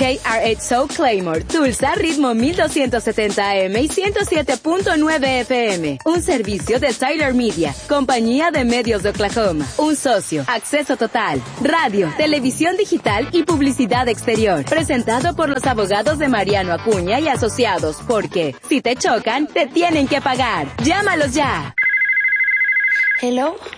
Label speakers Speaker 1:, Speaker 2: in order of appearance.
Speaker 1: KRXO Claymore, Tulsa, ritmo 1270 AM y 107.9 FM. Un servicio de Tyler Media, compañía de medios de Oklahoma. Un socio, acceso total, radio, televisión digital y publicidad exterior. Presentado por los abogados de Mariano Acuña y Asociados, porque si te chocan, te tienen que pagar. Llámalos ya.
Speaker 2: Hello,